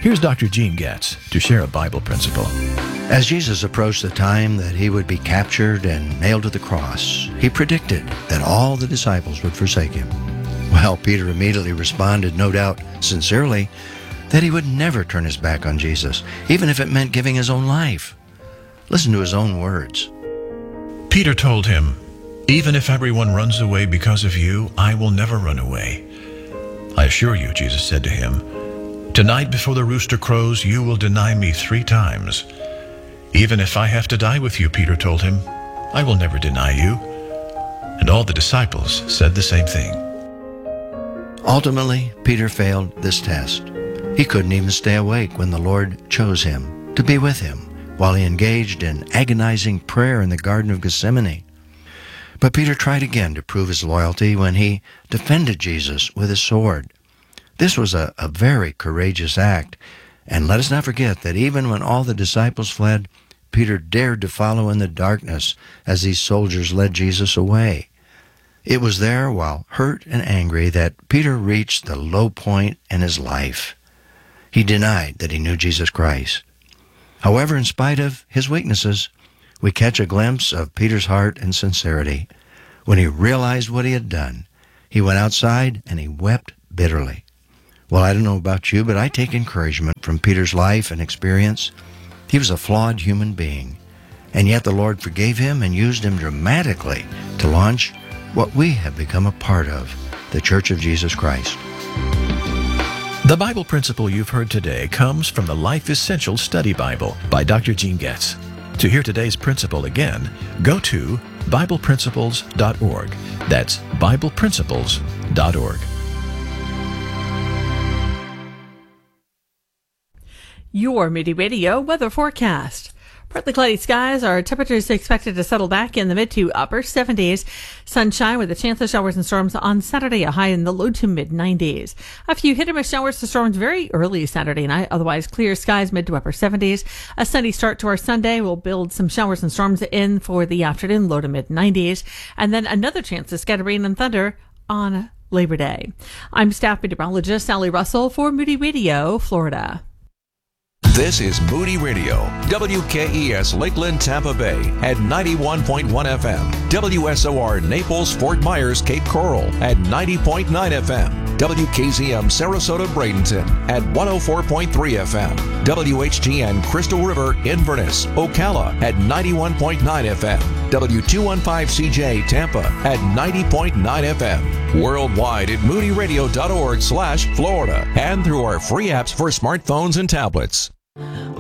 Here's Dr. Gene Getz to share a Bible principle. As Jesus approached the time that he would be captured and nailed to the cross, he predicted that all the disciples would forsake him. Well, Peter immediately responded, no doubt sincerely, that he would never turn his back on Jesus, even if it meant giving his own life. Listen to his own words. Peter told him, "Even if everyone runs away because of you, I will never run away." "I assure you," Jesus said to him, "tonight before the rooster crows, you will deny me 3 times. "Even if I have to die with you," Peter told him, "I will never deny you." And all the disciples said the same thing. Ultimately, Peter failed this test. He couldn't even stay awake when the Lord chose him to be with him while he engaged in agonizing prayer in the Garden of Gethsemane. But Peter tried again to prove his loyalty when he defended Jesus with his sword. This was a very courageous act, and let us not forget that even when all the disciples fled, Peter dared to follow in the darkness as these soldiers led Jesus away. It was there, while hurt and angry, that Peter reached the low point in his life. He denied that he knew Jesus Christ. However, in spite of his weaknesses, we catch a glimpse of Peter's heart and sincerity. When he realized what he had done, he went outside and he wept bitterly. Well, I don't know about you, but I take encouragement from Peter's life and experience. He was a flawed human being, and yet the Lord forgave him and used him dramatically to launch what we have become a part of, the Church of Jesus Christ. The Bible principle you've heard today comes from the Life Essential Study Bible by Dr. Gene Getz. To hear today's principle again, go to BiblePrinciples.org. That's BiblePrinciples.org. Your Moody Radio weather forecast. Partly cloudy skies. Our temperatures expected to settle back in the mid to upper 70s. Sunshine with a chance of showers and storms on Saturday, a high in the low to mid 90s. A few hit and miss showers to storms very early Saturday night. Otherwise, clear skies, mid to upper 70s. A sunny start to our Sunday will build some showers and storms in for the afternoon, low to mid 90s. And then another chance of scattered rain and thunder on Labor Day. I'm staff meteorologist Sally Russell for Moody Radio, Florida. This is Moody Radio, WKES Lakeland, Tampa Bay at 91.1 FM, WSOR Naples, Fort Myers, Cape Coral at 90.9 FM, WKZM Sarasota, Bradenton at 104.3 FM, WHGN Crystal River, Inverness, Ocala at 91.9 FM, W215CJ Tampa at 90.9 FM, worldwide at moodyradio.org/Florida, and through our free apps for smartphones and tablets.